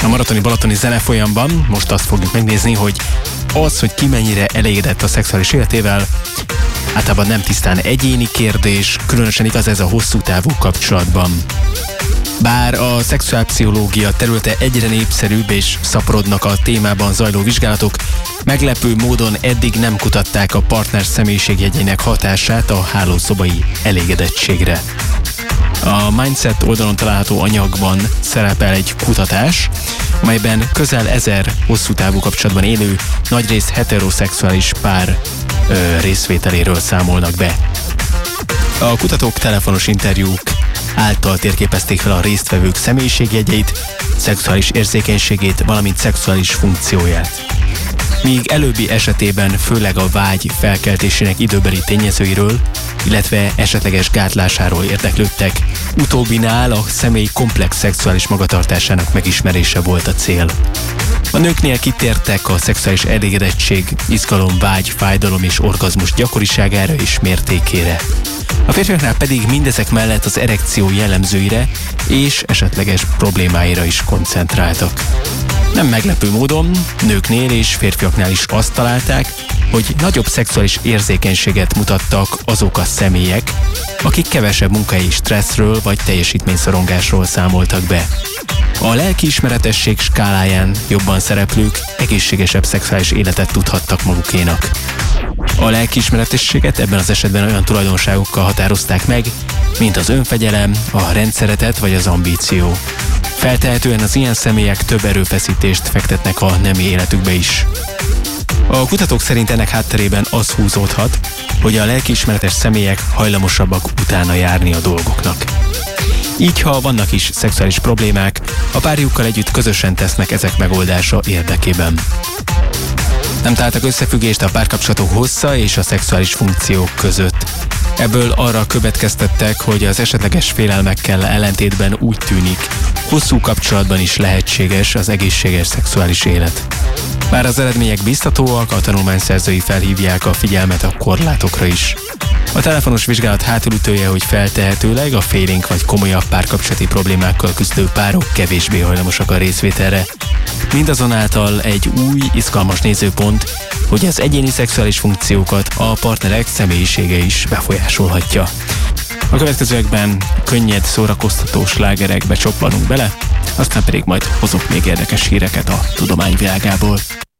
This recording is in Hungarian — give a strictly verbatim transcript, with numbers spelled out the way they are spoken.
A maratoni balatoni zenefolyamban most azt fogjuk megnézni, hogy az, hogy ki mennyire elégedett a szexuális életével, általában nem tisztán egyéni kérdés, különösen igaz ez a hosszú távú kapcsolatban. Bár a szexuálpszichológia területe egyre népszerűbb és szaporodnak a témában zajló vizsgálatok, meglepő módon eddig nem kutatták a partner személyiségjegyének hatását a hálószobai elégedettségre. A Mindset oldalon található anyagban szerepel egy kutatás, amelyben közel ezer hosszú távú kapcsolatban élő, nagyrészt heteroszexuális pár ö, részvételéről számolnak be. A kutatók telefonos interjúk által térképezték fel a résztvevők személyiségjegyeit, szexuális érzékenységét, valamint szexuális funkcióját. Míg előbbi esetében főleg a vágy felkeltésének időbeli tényezőiről, illetve esetleges gátlásáról érdeklődtek, utóbbinál a személy komplex szexuális magatartásának megismerése volt a cél. A nőknél kitértek a szexuális elégedettség, izgalom, vágy, fájdalom és orgazmus gyakoriságára és mértékére. A férfiaknál pedig mindezek mellett az erekció jellemzőire és esetleges problémáira is koncentráltak. Nem meglepő módon nőknél és férfiaknál is azt találták, hogy nagyobb szexuális érzékenységet mutattak azok a személyek, akik kevesebb munkahelyi stresszről vagy teljesítményszorongásról számoltak be. A lelkiismeretesség skáláján jobban szereplők egészségesebb szexuális életet tudhattak magukénak. A lelkiismeretességet ebben az esetben olyan tulajdonságokkal határozták meg, mint az önfegyelem, a rendszeretet vagy az ambíció. Feltehetően az ilyen személyek több erőfeszítést fektetnek a nemi életükbe is. A kutatók szerint ennek hátterében az húzódhat, hogy a lelkiismeretes személyek hajlamosabbak utána járni a dolgoknak. Így, ha vannak is szexuális problémák, a párjukkal együtt közösen tesznek ezek megoldása érdekében. Nem találtak összefüggést a párkapcsolatok hossza és a szexuális funkciók között. Ebből arra következtettek, hogy az esetleges félelmekkel ellentétben úgy tűnik, hosszú kapcsolatban is lehetséges az egészséges szexuális élet. Bár az eredmények biztatóak, a tanulmány szerzői felhívják a figyelmet a korlátokra is. A telefonos vizsgálat hátulütője, hogy feltehetőleg a félénk vagy komolyabb párkapcsolati problémákkal küzdő párok kevésbé hajlamosak a részvételre. Mindazonáltal egy új, izgalmas nézőpont, hogy az egyéni szexuális funkciókat a partnerek személyisége is befolyásolhatja. A következőekben könnyed, szórakoztató slágerekbe csoppanunk bele, aztán pedig majd hozok még érdekes híreket a tudomány világából.